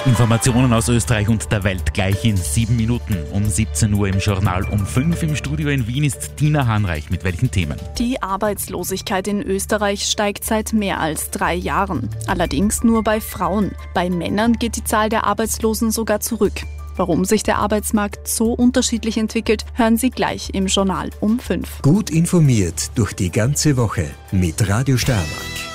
Informationen aus Österreich und der Welt gleich in 7 Minuten. Um 17 Uhr im Journal, um 5 im Studio in Wien ist Tina Hanreich. Mit welchen Themen? Die Arbeitslosigkeit in Österreich steigt seit mehr als 3 Jahren. Allerdings nur bei Frauen. Bei Männern geht die Zahl der Arbeitslosen sogar zurück. Warum sich der Arbeitsmarkt so unterschiedlich entwickelt, hören Sie gleich im Journal um 5. Gut informiert durch die ganze Woche mit Radio Steiermark.